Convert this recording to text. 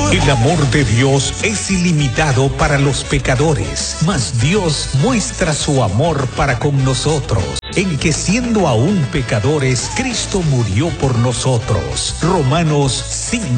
El amor de Dios es ilimitado para los pecadores, mas Dios muestra su amor para con nosotros, en que siendo aún pecadores, Cristo murió por nosotros. Romanos 5.